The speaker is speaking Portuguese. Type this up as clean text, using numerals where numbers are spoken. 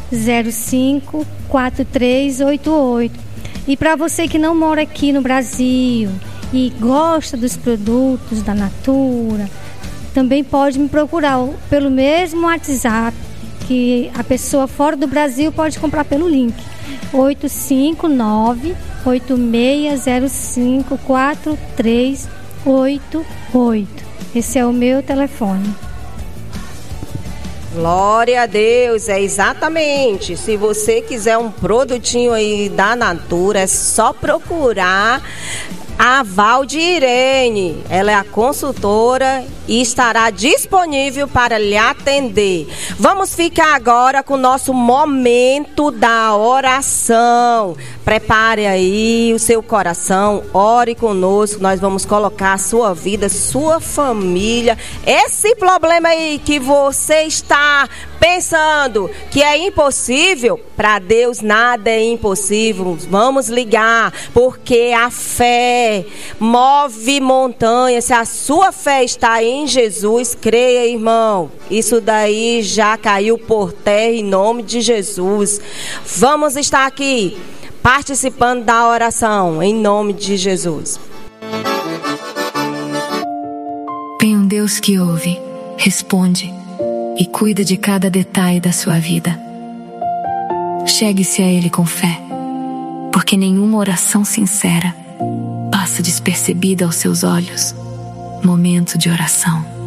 4388. E para você que não mora aqui no Brasil e gosta dos produtos da Natura, também pode me procurar pelo mesmo WhatsApp, que a pessoa fora do Brasil pode comprar pelo link 859-8605-4388. Esse é o meu telefone. Glória a Deus, é exatamente. Se você quiser um produtinho aí da Natura, é só procurar a Valdirene. Ela é a consultora e estará disponível para lhe atender. Vamos ficar agora com o nosso momento da oração. Prepare aí o seu coração, ore conosco. Nós vamos colocar a sua vida, sua família, esse problema aí que você está pensando que é impossível, para Deus nada é impossível. Vamos ligar, porque a fé move montanhas. Se a sua fé está em Jesus, creia, irmão, isso daí já caiu por terra em nome de Jesus. Vamos estar aqui participando da oração em nome de Jesus. Tem um Deus que ouve, responde e cuida de cada detalhe da sua vida. Chegue-se a Ele com fé, porque nenhuma oração sincera passa despercebida aos seus olhos. Momento de oração.